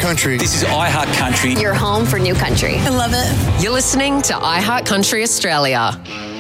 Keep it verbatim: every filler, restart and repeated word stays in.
Country. This is iHeart Country. Your home for new country. I love it. You're listening to iHeart Country Australia.